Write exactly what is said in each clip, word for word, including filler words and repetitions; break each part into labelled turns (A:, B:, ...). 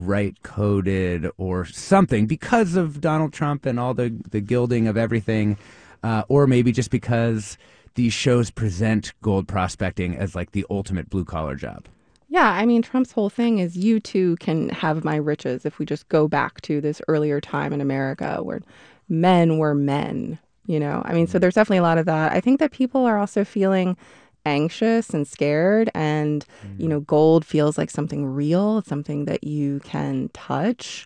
A: right coded or something because of Donald Trump and all the the gilding of everything, uh, or maybe just because these shows present gold prospecting as like the ultimate blue collar job.
B: Yeah, I mean, Trump's whole thing is you too can have my riches if we just go back to this earlier time in America where men were men, you know? I mean, so there's definitely a lot of that. I think that people are also feeling anxious and scared, and, you
A: Mm.
B: know, gold feels like something real, it's something that you can touch.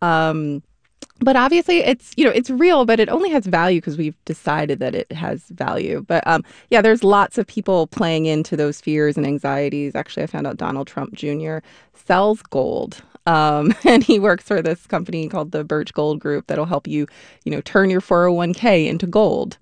B: Um, but obviously it's, you know, it's real, but it only has value because we've decided that it has value. But um, yeah, there's lots of people playing into those fears and anxieties. Actually, I found out Donald Trump Junior sells gold. Um, and he works for this company called the Birch Gold Group that'll help you, you know, turn your four oh one k into gold.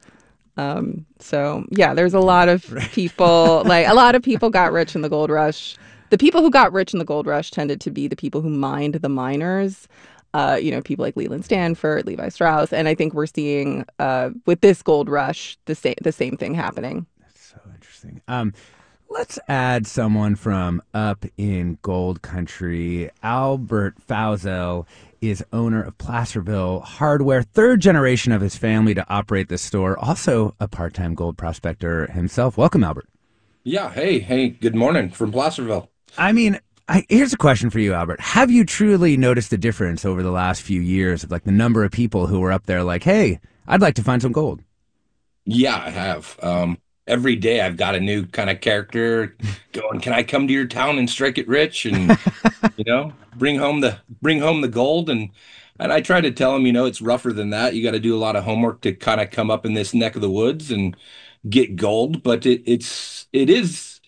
B: Um, so yeah, there's a lot of
A: Right.
B: people, like a lot of people got rich in the gold rush. The people who got rich in the gold rush tended to be the people who mined the miners. Uh, you know, people like Leland Stanford, Levi Strauss, and I think we're seeing uh, with this gold rush the same the same thing happening.
A: That's so interesting. Um, let's add someone from up in gold country. Albert Fauzel is owner of Placerville Hardware, third generation of his family to operate the store, also a part-time gold prospector himself. Welcome, Albert.
C: Yeah, hey, hey, good morning from Placerville.
A: I mean, I, here's a question for you, Albert. Have you truly noticed a difference over the last few years of like the number of people who were up there like, hey, I'd like to find some gold?
C: Yeah, I have. Um, every day I've got a new kind of character going, can I come to your town and strike it rich and, you know, bring home the bring home the gold and and I try to tell them, you know, it's rougher than that. You got to do a lot of homework to kind of come up in this neck of the woods and get gold, but it it's it is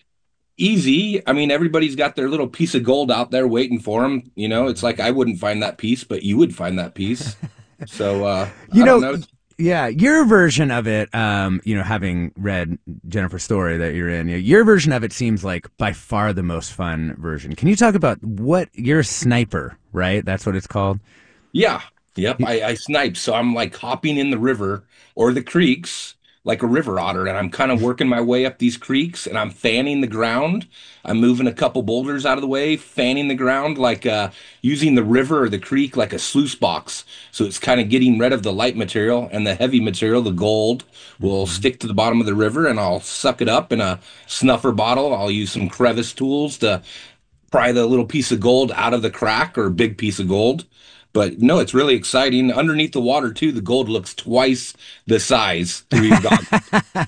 C: easy. I mean, everybody's got their little piece of gold out there waiting for them. You know, it's like I wouldn't find that piece, but you would find that piece. So uh,
A: You
C: I don't
A: know,
C: know.
A: yeah, your version of it, um, you know, having read Jennifer's story that you're in, your version of it seems like by far the most fun version. Can you talk about what you're a sniper, right? That's what it's called.
C: Yeah. Yep. I, I snipe. So I'm like hopping in the river or the creeks like a river otter. And I'm kind of working my way up these creeks and I'm fanning the ground. I'm moving a couple boulders out of the way, fanning the ground like uh, using the river or the creek like a sluice box. So it's kind of getting rid of the light material and the heavy material, the gold, will
A: Mhm.
C: stick to the bottom of the river and I'll suck it up in a snuffer bottle. I'll use some crevice tools to pry the little piece of gold out of the crack or big piece of gold. But no, it's really exciting. Underneath the water too, the gold looks twice the size through your goggles.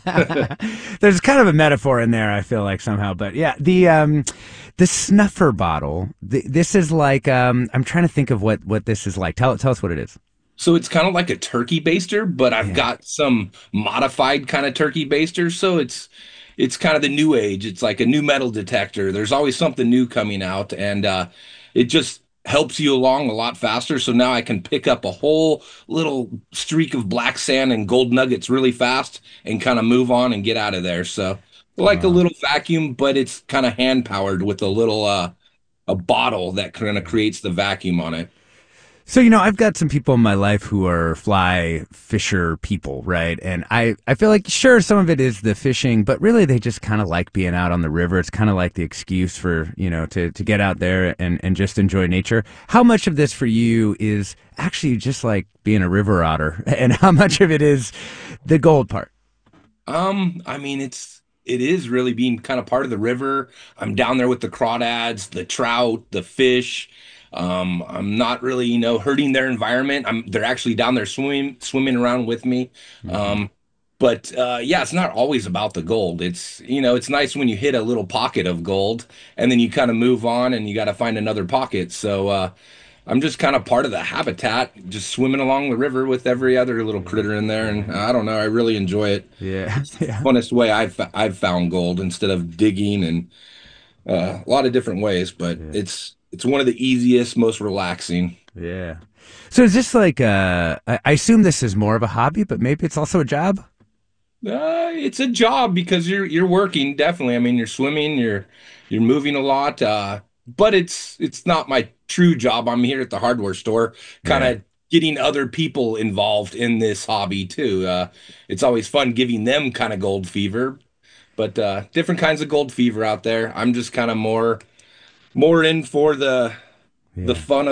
A: There's kind of a metaphor in there, I feel like somehow, but yeah, the um, the snuffer bottle. Th this is like um, I'm trying to think of what what this is like. Tell tell us what it is.
C: So it's kind of like a turkey baster, but I've
A: Yeah.
C: got some modified kind of turkey basters. So it's it's kind of the new age. It's like a new metal detector. There's always something new coming out, and uh, it just helps you along a lot faster. So now I can pick up a whole little streak of black sand and gold nuggets really fast and kind of move on and get out of there. So like a
A: Wow.
C: little vacuum, but it's kind of hand powered with a little uh, a bottle that kind of creates the vacuum on it.
A: So, you know, I've got some people in my life who are fly fisher people, right? And I, I feel like, sure, some of it is the fishing, but really they just kind of like being out on the river. It's kind of like the excuse for, you know, to, to get out there and, and just enjoy nature. How much of this for you is actually just like being a river otter? And how much of it is the gold part?
C: Um, I mean, it's it is really being kind of part of the river. I'm down there with the crawdads, the trout, the fish. Um, I'm not really, you know, hurting their environment. I'm they're actually down there swimming swimming around with me.
A: Hmm.
C: Um, but uh, yeah, it's not always about the gold. It's, you know, it's nice when you hit a little pocket of gold and then you kind of move on and you got to find another pocket. So uh, I'm just kind of part of the habitat, just swimming along the river with every other little critter in there. And I don't know, I really enjoy it.
A: Yeah.
C: It's the
A: Yeah.
C: funnest way I've I've found gold instead of digging and uh, a lot of different ways, but
A: Yeah.
C: it's it's one of the easiest, most relaxing.
A: Yeah. So is this like, uh, I I assume this is more of a hobby, but maybe it's also a job?
C: Uh, it's a job because you're you're working, definitely. I mean, you're swimming, you're you're moving a lot, uh, but it's it's not my true job. I'm here at the hardware store, kind
A: Right.
C: of getting other people involved in this hobby too. Uh, it's always fun giving them kind of gold fever, but uh, different kinds of gold fever out there. I'm just kind of more more in for the the
A: Yeah.
C: fun